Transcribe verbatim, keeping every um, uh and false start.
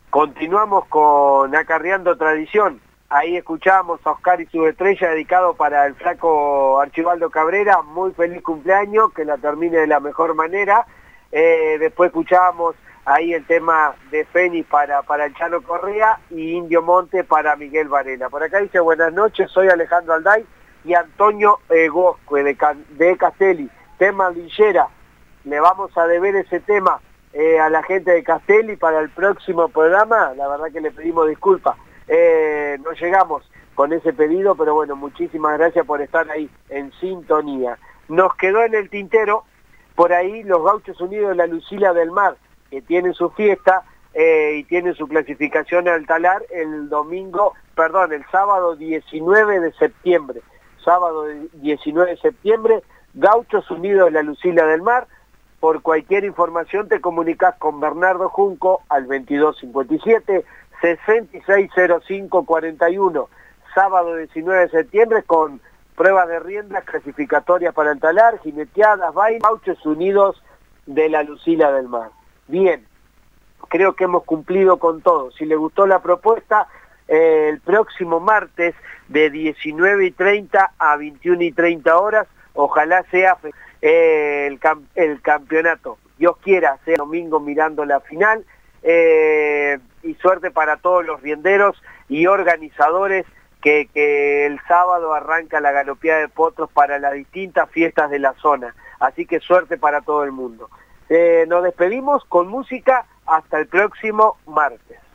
Continuamos con Acarreando Tradición. Ahí escuchamos a Oscar y su estrella dedicado para el flaco Archibaldo Cabrera. Muy feliz cumpleaños, que la termine de la mejor manera. Eh, después escuchábamos ahí el tema de Fénix para, para el Chano Correa y Indio Monte para Miguel Varela. Por acá dice: buenas noches, soy Alejandro Alday y Antonio eh, Gosque de, de Castelli. Tema Lillera, le vamos a deber ese tema Eh, a la gente de Castelli para el próximo programa. La verdad que le pedimos disculpas, eh, no llegamos con ese pedido, pero bueno, muchísimas gracias por estar ahí en sintonía. Nos quedó en el tintero por ahí los Gauchos Unidos de la Lucila del Mar, que tienen su fiesta eh, y tienen su clasificación al talar el domingo, perdón, el sábado diecinueve de septiembre, sábado diecinueve de septiembre, Gauchos Unidos de la Lucila del Mar. Por cualquier información te comunicas con Bernardo Junco al veintidós cincuenta y siete, sesenta y seis cero cinco cuarenta y uno. Sábado diecinueve de septiembre con pruebas de riendas, clasificatorias para el talar, jineteadas, bailes, Gauchos Unidos de la Lucila del Mar. Bien, creo que hemos cumplido con todo. Si le gustó la propuesta, eh, el próximo martes de diecinueve y treinta a veintiuna y treinta horas, ojalá sea eh, el, cam el campeonato, Dios quiera, sea domingo mirando la final, eh, y suerte para todos los rienderos y organizadores que, que el sábado arranca la galopeada de potros para las distintas fiestas de la zona, así que suerte para todo el mundo. Eh, nos despedimos con música hasta el próximo martes.